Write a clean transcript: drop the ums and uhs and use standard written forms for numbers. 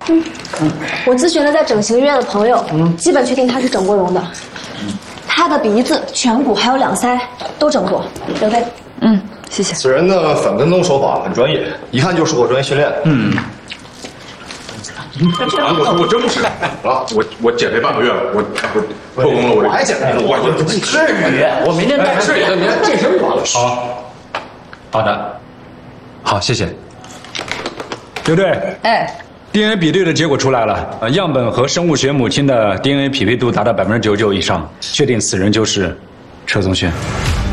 我咨询了在整形医院的朋友，基本确定他是整过容的。他的鼻子、颧骨还有两腮都整过。刘队， 谢谢。 此人的反跟踪手法很专业，一看就受过专业训练。 我真不是啊！我减肥半个月了，我破功了，我还减肥呢，我不至于。我明天带着你明天健身馆了。 好的，好，谢谢。刘队， 哎 ，DNA 比对的结果出来了，样本和生物学母亲的 DNA 匹配度达到99%以上，确定此人就是车宗轩。